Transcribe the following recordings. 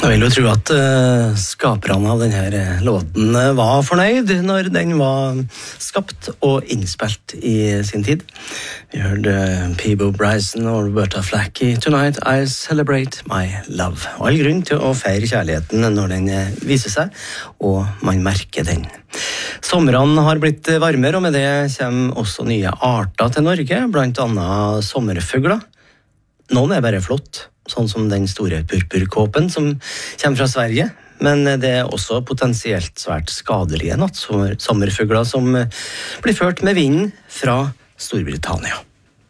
Jeg vil jo tro at skaperne av denne låten var fornøyd når den var skapt og innspilt i sin tid. Vi hørte Peabo Bryson og Roberta Flack i Tonight I Celebrate My Love. Og all grunn til å feire kjærligheten når den viser seg, og man merker den. Somrene har blitt varmere, og med det kommer også nye arter til Norge, blant annet sommerfugler. Noen bare flott, sånn som den store purpurkåpen som kommer fra Sverige, men det også potensielt svært skadelige nattsommerfugler som blir ført med vinden fra Storbritannia.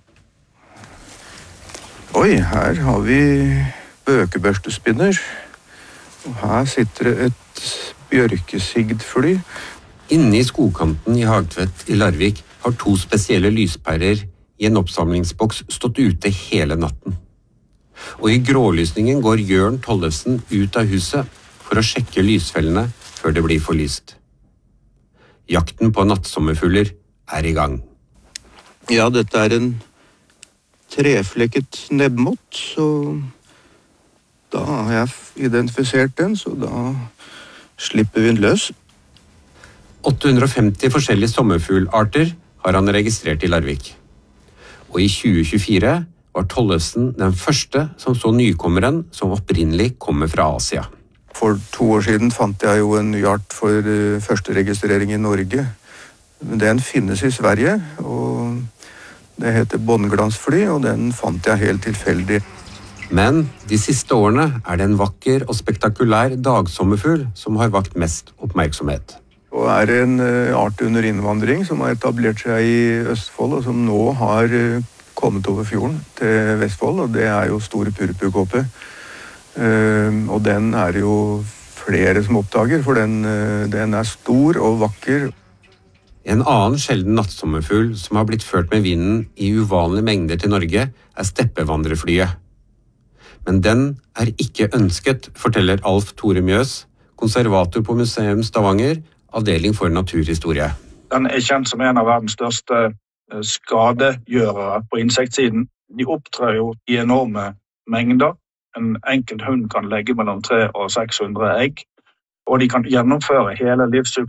Oi, her har vi bøkebørstespinner, og her sitter det et bjørkesigdfly. Inne i skogkanten i Hagtvet i Larvik har 2 spesielle lyspærer i en oppsamlingsboks stått ute hele natten. Og i grålysningen går Jørn Tollefsen ut av huset for å sjekke lysfellene før det blir forlyst. Jakten på nattsommerfugler er i gang. Ja, dette er en treflekket nebbmott, så da har jeg identifisert den, så da slipper vi den løs. 850 forskjellige sommerfuglarter har han registrert i Larvik. Og i 2024 var Tollefsen den første som så nykommeren som opprinnelig kommer fra Asia. For 2 år siden fant jeg jo en ny art for første registrering i Norge. Den finnes i Sverige, og det heter båndglansfly, og den fant jeg helt tilfeldig. Men de siste årene er det en vakker og spektakulær dagsommerfugl som har vakt mest oppmerksomhet. Og er en art under innvandring som har etablert seg i Østfold, og som nå har kommet over fjorden til Vestfold, og det er jo store purpurkåpe. Og den er jo flere som oppdager, for den er stor og vakker. En annen sjelden nattsommerfugl som har blitt ført med vinden i uvanlige mengder til Norge, er steppevandrerflyet. Men den er ikke ønsket, forteller Alf Tore Mjøs, konservator på Museum Stavanger, avdeling for naturhistorie. Den er kjent som en av verdens største skadegjørere på insektsiden. De opptrer jo i enorme mengder. En enkelt hund kan legge mellom 300 og 600 egg, og de kan gjennomføre hele livssyklusen